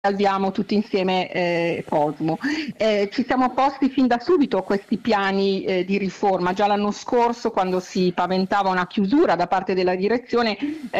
salviamo tutti insieme Cosmo. Ci siamo posti fin da subito questi piani di riforma. Già l'anno scorso, quando si paventava una chiusura da parte della direzione,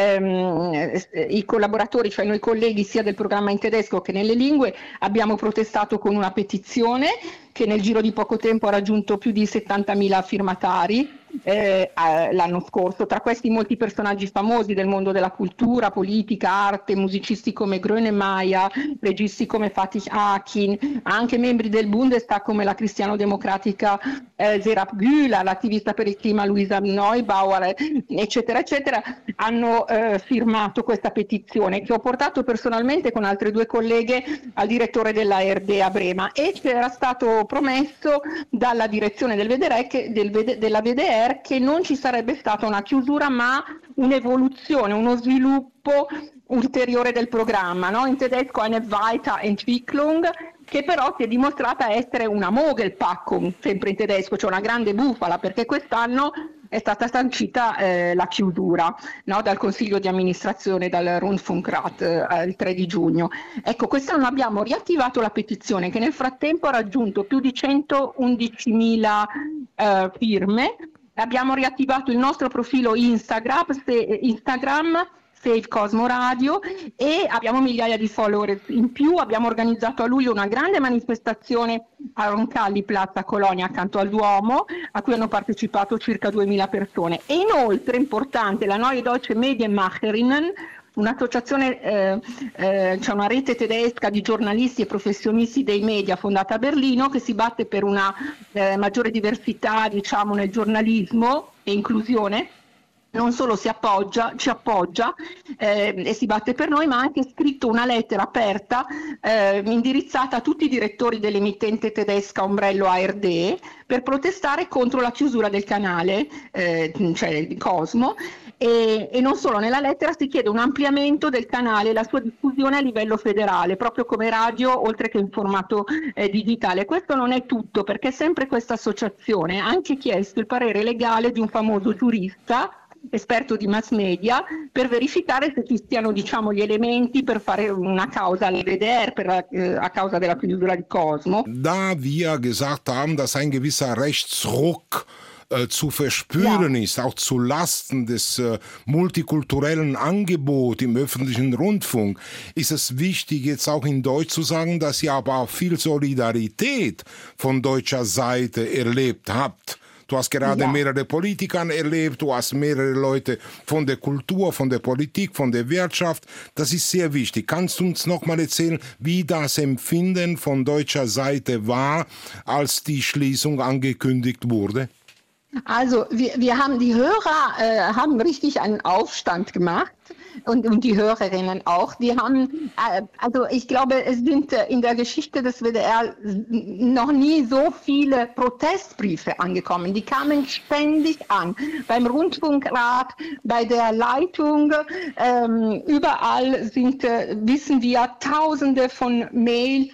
i collaboratori, cioè noi colleghi sia del programma in tedesco che nelle lingue, abbiamo protestato con una petizione che nel giro di poco tempo ha raggiunto più di 70.000 firmatari l'anno scorso. Tra questi molti personaggi famosi del mondo della cultura, politica, arte, musicisti come Grönemeyer, registi come Fatih Akin, anche membri del Bundestag come la cristiano-democratica Serap Güler, l'attivista per il clima Luisa Neubauer, eccetera, eccetera, hanno firmato questa petizione che ho portato personalmente con altre due colleghe al direttore della ARD a Brema, e c'era stato promesso dalla direzione della VDR che non ci sarebbe stata una chiusura ma un'evoluzione, uno sviluppo ulteriore del programma, no? In tedesco eine Weiterentwicklung, che però si è dimostrata essere una Mogelpackung, sempre in tedesco, cioè una grande bufala, perché quest'anno è stata sancita la chiusura, no? Dal Consiglio di amministrazione, dal Rundfunkrat il 3 di giugno. Ecco, quest'anno abbiamo riattivato la petizione che nel frattempo ha raggiunto più di 111.000 firme. Abbiamo riattivato il nostro profilo Instagram Save Cosmo Radio, e abbiamo migliaia di follower in più. Abbiamo organizzato a luglio una grande manifestazione a Roncalli Piazza Colonia accanto al Duomo, a cui hanno partecipato circa 2.000 persone. E inoltre, importante, la Neue Deutsche Medienmacherinnen, un'associazione, c'è una rete tedesca di giornalisti e professionisti dei media fondata a Berlino, che si batte per una maggiore diversità, diciamo, nel giornalismo e inclusione. Non solo ci appoggia e si batte per noi, ma ha anche scritto una lettera aperta indirizzata a tutti i direttori dell'emittente tedesca ombrello ARD per protestare contro la chiusura del canale, cioè di Cosmo, e non solo. Nella lettera si chiede un ampliamento del canale e la sua diffusione a livello federale, proprio come radio, oltre che in formato digitale. Questo non è tutto, perché sempre questa associazione ha anche chiesto il parere legale di un famoso giurista esperto di mass media per verificare se ci siano, diciamo, gli elementi per fare una causa al WDR a causa della chiusura di Cosmo. Da wir gesagt haben, dass ein gewisser Rechtsruck zu verspüren ist, auch zu Lasten des multikulturellen Angebots im öffentlichen Rundfunk, ist es wichtig, jetzt auch in Deutsch zu sagen, dass ihr aber auch viel Solidarität von deutscher Seite erlebt habt. Du hast gerade mehrere Politiker erlebt, du hast mehrere Leute von der Kultur, von der Politik, von der Wirtschaft. Das ist sehr wichtig. Kannst du uns noch mal erzählen, wie das Empfinden von deutscher Seite war, als die Schließung angekündigt wurde? Also wir haben, die Hörer haben richtig einen Aufstand gemacht und die Hörerinnen auch. Die haben, also ich glaube, es sind in der Geschichte des WDR noch nie so viele Protestbriefe angekommen. Die kamen ständig an, beim Rundfunkrat, bei der Leitung, überall sind, wissen wir, Tausende von Mails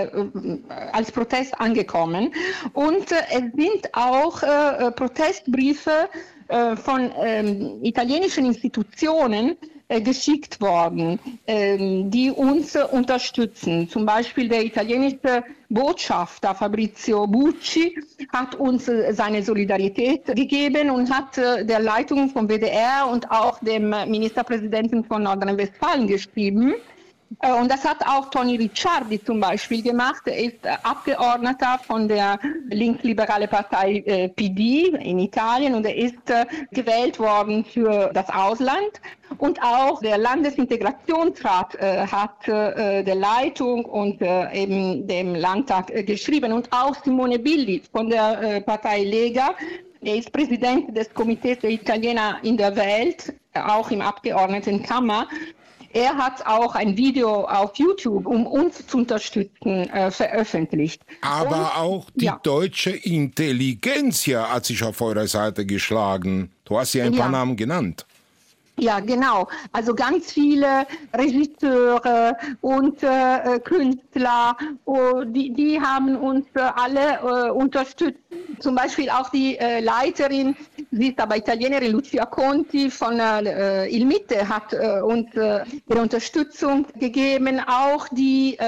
als Protest angekommen. Und es sind auch Protestbriefe von italienischen Institutionen geschickt worden, die uns unterstützen. Zum Beispiel der italienische Botschafter Fabrizio Bucci hat uns seine Solidarität gegeben und hat der Leitung vom WDR und auch dem Ministerpräsidenten von Nordrhein-Westfalen geschrieben. Und das hat auch Tony Ricciardi zum Beispiel gemacht. Er ist Abgeordneter von der linksliberale Partei PD in Italien und er ist gewählt worden für das Ausland. Und auch der Landesintegrationsrat hat der Leitung und eben dem Landtag geschrieben. Und auch Simone Billi von der Partei Lega. Er ist Präsident des Komitees der Italiener in der Welt, auch im Abgeordnetenkammer. Er hat auch ein Video auf YouTube, um uns zu unterstützen, veröffentlicht. Aber auch die deutsche Intelligenz hat sich auf eurer Seite geschlagen. Du hast ja ein paar Namen genannt. Ja, genau. Also ganz viele Regisseure und Künstler, die haben uns alle unterstützt. Zum Beispiel auch die Leiterin, sie ist aber Italienerin, Lucia Conti von Il Mitte hat uns ihre Unterstützung gegeben. Auch die